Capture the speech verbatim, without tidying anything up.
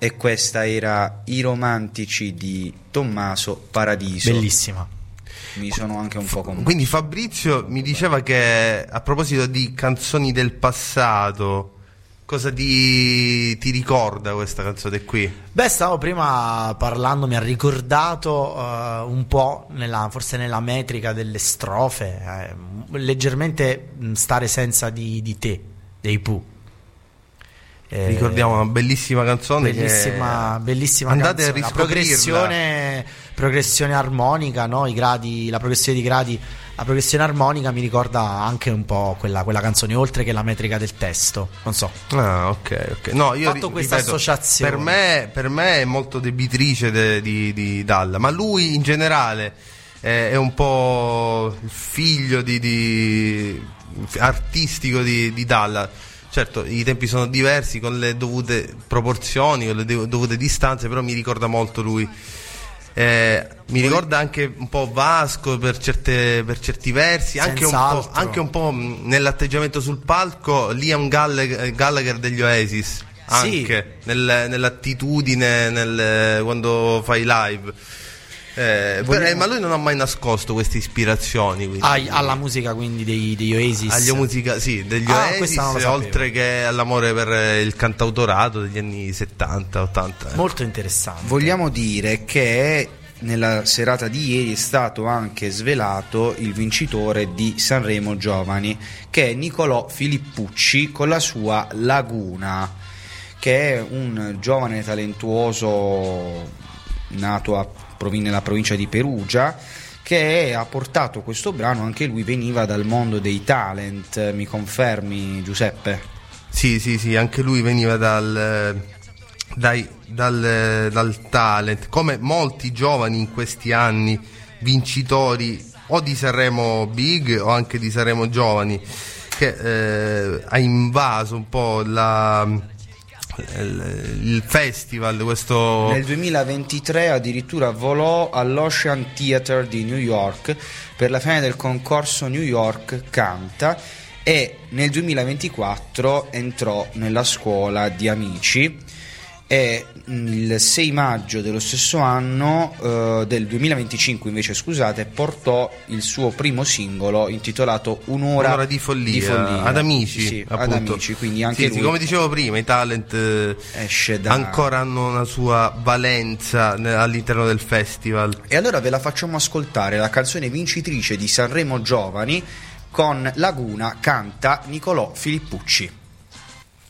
e questa era I romantici di Tommaso Paradiso. Bellissima. Mi sono anche un po' commosso. Quindi Fabrizio mi diceva che, a proposito di canzoni del passato, cosa ti, ti ricorda questa canzone qui? Beh, stavo prima parlando, mi ha ricordato uh, un po', nella, forse nella metrica delle strofe, eh, leggermente Stare senza di, di te, dei Pooh. Eh, Ricordiamo una bellissima canzone, bellissima, che bellissima andate canzone. a La progressione, progressione armonica, no? I gradi, la progressione di gradi, la progressione armonica mi ricorda anche un po' quella, quella canzone, oltre che la metrica del testo. Non so. Ah, ok, ok. No, io fatto ri- questa ripeto, associazione. Per me, per me è molto debitrice de, di, di Dalla, ma lui in generale eh, è un po' il figlio di, di artistico di, di Dalla. Certo, i tempi sono diversi, con le dovute proporzioni, con le de- dovute distanze, però mi ricorda molto lui. Eh, mi ricorda anche un po' Vasco per, certe, per certi versi, anche un, po', anche un po' nell'atteggiamento sul palco Liam Gallagher, Gallagher degli Oasis, anche sì. nel, nell'attitudine nel, quando fai live. Eh, per, eh, ma lui non ha mai nascosto queste ispirazioni, quindi, ah, alla musica quindi dei, degli Oasis, alla musica, sì, degli ah, Oasis, oltre che all'amore per il cantautorato degli anni settanta ottanta. Molto interessante. Vogliamo dire che nella serata di ieri è stato anche svelato il vincitore di Sanremo Giovani, che è Nicolò Filippucci con la sua Laguna, che è un giovane talentuoso nato a nella provincia di Perugia, che ha portato questo brano. Anche lui veniva dal mondo dei talent, mi confermi, Giuseppe? Sì, sì, sì, anche lui veniva dal, dai, dal, dal talent, come molti giovani in questi anni, vincitori o di Sanremo Big o anche di Sanremo Giovani, che eh, ha invaso un po' la... il festival. Questo nel duemilaventitré addirittura volò all'Ocean Theatre di New York per la finale del concorso New York Canta, e nel duemilaventiquattro entrò nella scuola di Amici, e il sei maggio dello stesso anno, eh, del duemilaventicinque invece scusate, portò il suo primo singolo intitolato Un'ora, Un'ora di follia, di follia ad Amici, sì, appunto. ad Amici, quindi anche sì, lui, sì, come dicevo prima, i talent eh, esce da... ancora hanno una sua valenza all'interno del festival. E allora ve la facciamo ascoltare, la canzone vincitrice di Sanremo Giovani con Laguna, canta Nicolò Filippucci.